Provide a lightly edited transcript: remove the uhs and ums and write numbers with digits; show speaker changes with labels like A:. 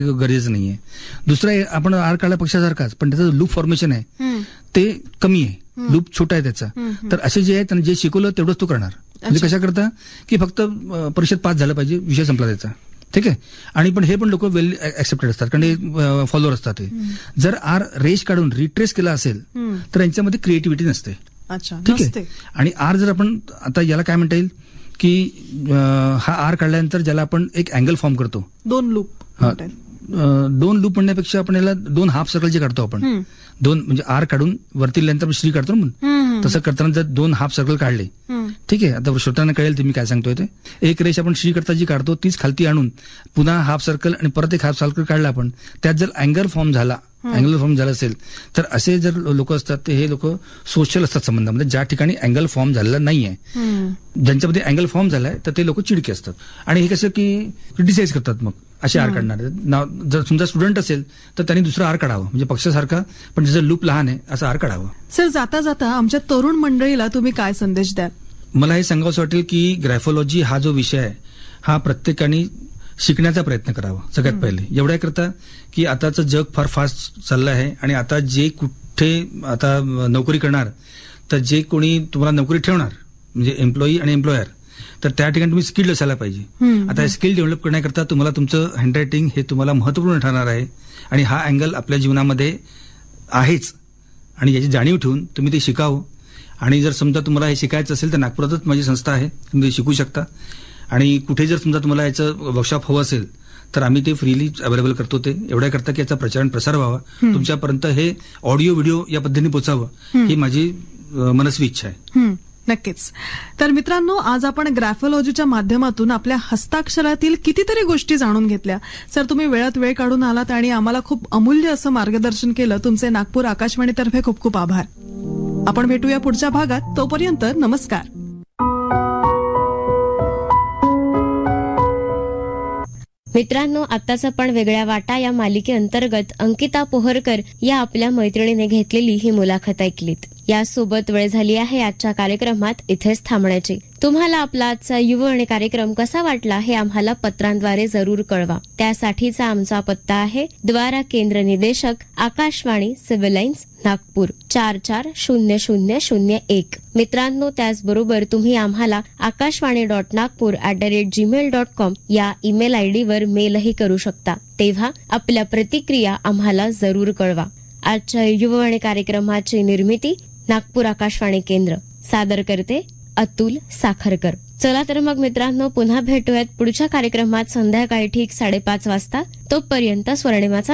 A: गरजेचं नाहीये. दुसरा आपण आर काढला पक्षासारखाच, पण त्याचं लूप फॉर्मेशन आहे ते कमी आहे, लूप छोटा आहे त्याचा. तर असे जे आहे त्यांना जे शिकवलं तेवढंच तो करणार. म्हणजे कशा करता की फक्त परीक्षेत पास झालं पाहिजे, विषय संपला त्याचा. ठीक आहे. आणि पण हे पण लोक वेल ऍक्सेप्टेड असतात, कारण हे फॉलोअर असतात. हे जर आर रेश काढून रिट्रेस केला असेल तर यांच्यामध्ये क्रिएटिव्हिटी नसते. ठीक आहे. आणि आर जर आपण आता याला काय म्हणता येईल की हा आर काढल्यानंतर ज्याला आपण एक अँगल फॉर्म करतो,
B: 2 लूप.
A: 2 लूप म्हणण्यापेक्षा आपण याला 2 हाफ सर्कल जे काढतो आपण, 2 म्हणजे आर काढून वरती नंतर श्री काढतो ना, तसं करताना जर 2 हाफ सर्कल काढले, ठीक आहे, आता श्रोत्यांना कळेल ते मी काय सांगतोय ते. एक रेष आपण श्री करता जी काढतो तीच खालती आणून पुन्हा हाफ सर्कल आणि परत एक हाफ सर्कल काढला आपण, त्यात जर अँगल फॉर्म झाला असेल तर असे जर लोक असतात ते हे लोक सोशल असतात संबंधामध्ये, ज्या ठिकाणी अँगल फॉर्म झालेला नाहीये, ज्यांच्यामध्ये अँगल फॉर्म झालाय तर ते लोक चिडके असतात. आणि हे कसं की क्रिटिसाइज करतात मग असे आर काढणार. जर समजा स्टुडंट असेल तर त्यांनी दुसरा आर काढावा, म्हणजे पक्षासारखा पण ज्याचं लूप लहान आहे असं आर काढावं.
B: सर, जाता जाता आमच्या तरुण मंडळीला तुम्ही काय संदेश द्याल?
A: मला हे सांगावंसं वाटेल की ग्राफोलॉजी हा जो विषय आहे हा प्रत्येकाने शिकण्याचा प्रयत्न करावा. सगळ्यात पहिले एवढ्या करता की आताचं जग फार फास्ट चाललं आहे आणि आता जे कुठे आता नोकरी करणार, तर जे कोणी तुम्हाला नोकरी ठेवणार म्हणजे एम्प्लॉई आणि एम्प्लॉयर, तर त्या ठिकाणी तुम्ही स्किल्ड असायला पाहिजे. आता स्किल डेव्हलप करण्याकरता तुम्हाला तुमचं हँडरायटिंग हे तुम्हाला महत्वपूर्ण ठरणार आहे. आणि हा अँगल आपल्या जीवनामध्ये आहेच आणि याची जाणीव ठेवून तुम्ही ते शिकावं. आणि जर समजा तुम्हाला हे शिकायचं असेल तर नागपुरातच माझी संस्था आहे, तुम्ही ते शिकू शकता. आणि कुठे जर समजा तुम्हाला याचं वर्कशॉप हवं असेल तर आम्ही ते फ्रीली अवेलेबल करतो. ते एवढ्या करता की याचा प्रचार प्रसार व्हावा, तुमच्यापर्यंत हे ऑडिओ व्हिडिओ या पद्धतीने पोचावं ही माझी मनस्वी इच्छा आहे.
B: नक्कीच. तर मित्रांनो, आज आपण ग्राफोलॉजीच्या माध्यमातून आपल्या हस्ताक्षरातील कितीतरी गोष्टी जाणून घेतल्या. सर, तुम्ही वेळात वेळ काढून आलात आणि आम्हाला खूप अमूल्य असं मार्गदर्शन केलं. तुमचे नागपूर आकाशवाणीतर्फे खूप खूप आभार. आपण भेटूया पुढच्या भागात. तोपर्यंत नमस्कार.
C: मित्रांनो, आत्ताच आपण वेगळ्या वाटा या मालिकेअंतर्गत अंकिता पोहरकर या आपल्या मैत्रिणीने घेतलेली ही मुलाखत ऐकलीत. यासोबत वेळ झाली आहे आजच्या कार्यक्रमात इथेच थांबण्याची. तुम्हाला आपला आजचा युववाणी कार्यक्रम कसा वाटला हे आम्हाला पत्रांद्वारे जरूर कळवा. त्यासाठीचा आमचा पत्ता आहे द्वारा केंद्र निदेशक, आकाशवाणी, सिव्हिल लाईन्स, नागपूर 440001. मित्रांनो, त्याचबरोबर तुम्ही आम्हाला akashwani.nagpur@gmail.com या ईमेल आयडीवर मेलही करू शकता. तेव्हा आपल्या प्रतिक्रिया आम्हाला जरूर कळवा. आजच्या युववाणी कार्यक्रमाची निर्मिती नागपूर आकाशवाणी केंद्र, सादर करते अतुल साखरकर. चला तर मग मित्रांनो, पुन्हा भेटूयात पुढच्या कार्यक्रमात संध्याकाळी ठीक 5:30 वाजता. तोपर्यंत स्वर्णिमाचा